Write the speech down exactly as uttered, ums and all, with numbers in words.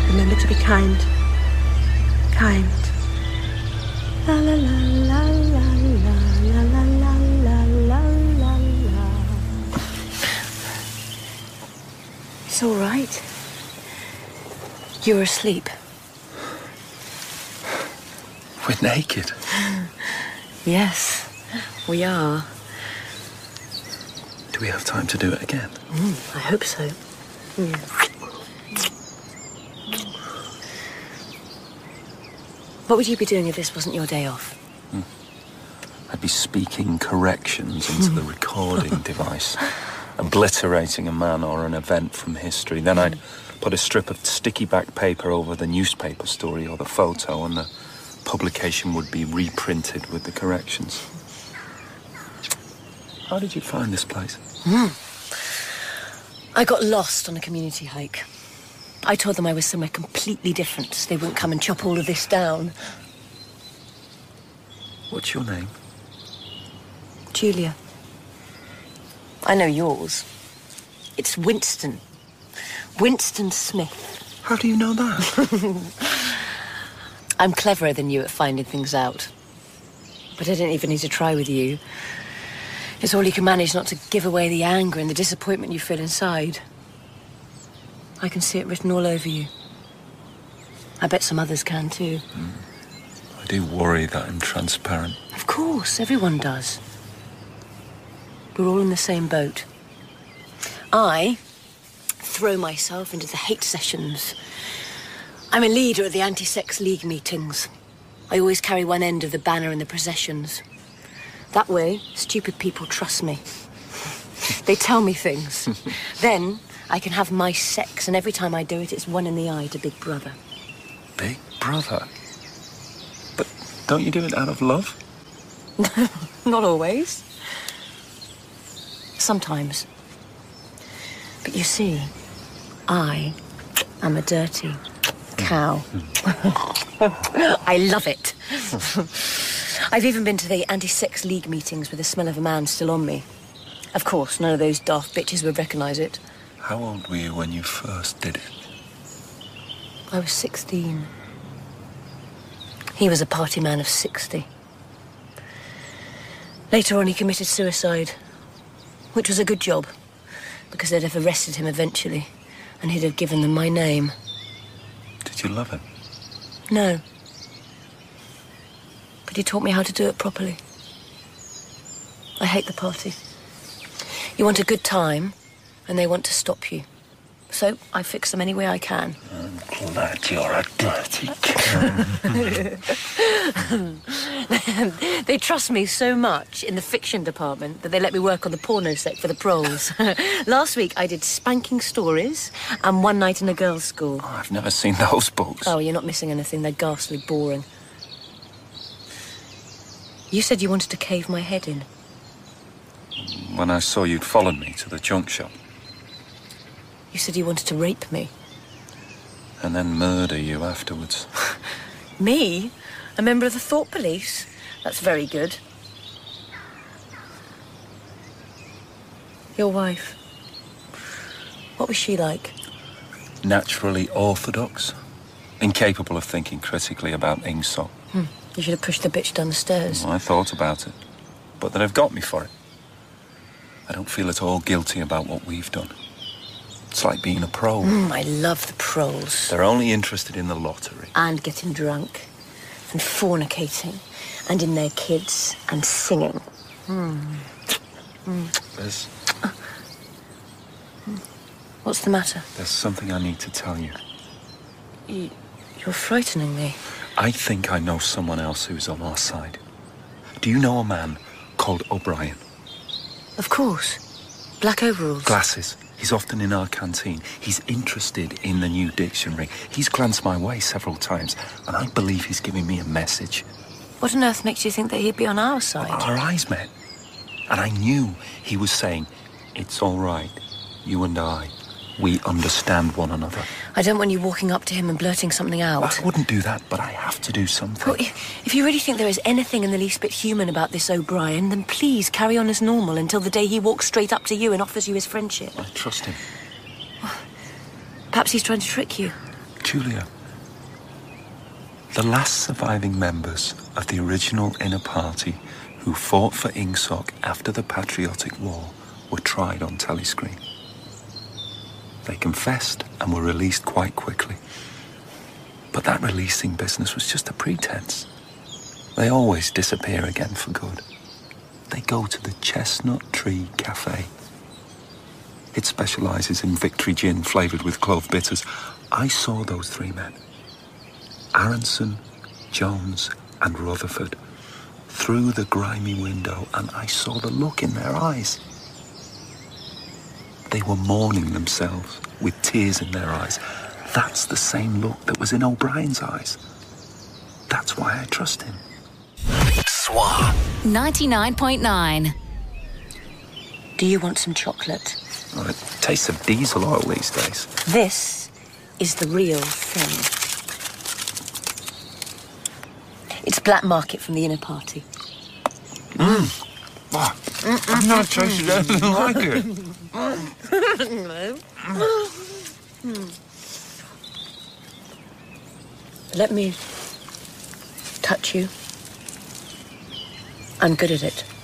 Remember to be kind. Kind. La la la la la la la la la la la la. It's all right. You're asleep. We're naked. Yes, we are. Do we have time to do it again? Mm, I hope so. Mm. What would you be doing if this wasn't your day off? Mm. I'd be speaking corrections into the recording device, obliterating a man or an event from history. Then I'd put a strip of sticky back paper over the newspaper story or the photo, and the publication would be reprinted with the corrections. How did you find this place? Mm. I got lost on a community hike. I told them I was somewhere completely different, so they wouldn't come and chop all of this down. What's your name? Julia. I know yours. It's Winston. Winston Smith. How do you know that? I'm cleverer than you at finding things out. But I don't even need to try with you. It's all you can manage not to give away the anger and the disappointment you feel inside. I can see it written all over you. I bet some others can too. Mm. I do worry that I'm transparent. Of course, everyone does. We're all in the same boat. I throw myself into the hate sessions. I'm a leader at the anti-sex league meetings. I always carry one end of the banner in the processions. That way, stupid people trust me. They tell me things. Then I can have my sex, and every time I do it, it's one in the eye to Big Brother. Big Brother? But don't you do it out of love? Not always. Sometimes. But you see, I am a dirty cow. I love it. I've even been to the anti-sex league meetings with the smell of a man still on me. Of course, none of those daft bitches would recognise it. How old were you when you first did it? I was sixteen. He was a party man of sixty. Later on, he committed suicide, which was a good job, because they'd have arrested him eventually, and he'd have given them my name. Did you love him? No. But he taught me how to do it properly. I hate the party. You want a good time, and they want to stop you. So I fix them any way I can. I'm glad you're a dirty cow. They trust me so much in the fiction department that they let me work on the porno set for the proles. Last week I did Spanking Stories and One Night in a Girls' School. Oh, I've never seen those books. Oh, you're not missing anything. They're ghastly boring. You said you wanted to cave my head in. When I saw you'd followed me to the junk shop. You said you wanted to rape me. And then murder you afterwards. Me? A member of the Thought Police? That's very good. Your wife. What was she like? Naturally orthodox. Incapable of thinking critically about Ingsoc. Hmm. You should have pushed the bitch down the stairs. Well, I thought about it. But they've got me for it. I don't feel at all guilty about what we've done. It's like being a pro. Mm, I love the pros. They're only interested in the lottery. And getting drunk. And fornicating. And in their kids. And singing. Mm. Mm. There's... What's the matter? There's something I need to tell you. you. You're frightening me. I think I know someone else who's on our side. Do you know a man called O'Brien? Of course. Black overalls. Glasses. He's often in our canteen. He's interested in the new dictionary. He's glanced my way several times, and I believe he's giving me a message. What on earth makes you think that he'd be on our side? Well, our eyes met. And I knew he was saying, it's all right, you and I, we understand one another. I don't want you walking up to him and blurting something out. I wouldn't do that, but I have to do something. Well, if you really think there is anything in the least bit human about this O'Brien, then please carry on as normal until the day he walks straight up to you and offers you his friendship. I trust him. Perhaps he's trying to trick you. Julia, the last surviving members of the original inner party who fought for Ingsoc after the Patriotic War were tried on telescreen. They confessed and were released quite quickly. But that releasing business was just a pretense. They always disappear again for good. They go to the Chestnut Tree Cafe. It specialises in Victory gin flavoured with clove bitters. I saw those three men, Aronson, Jones and Rutherford, through the grimy window, and I saw the look in their eyes. They were mourning themselves with tears in their eyes. That's the same look that was in O'Brien's eyes. That's why I trust him. S W A ninety-nine point nine. Do you want some chocolate? Well, it tastes of diesel oil these days. This is the real thing. It's black market from the inner party. Mmm. Oh, I've not tasted anything like it. Let me touch you. I'm good at it.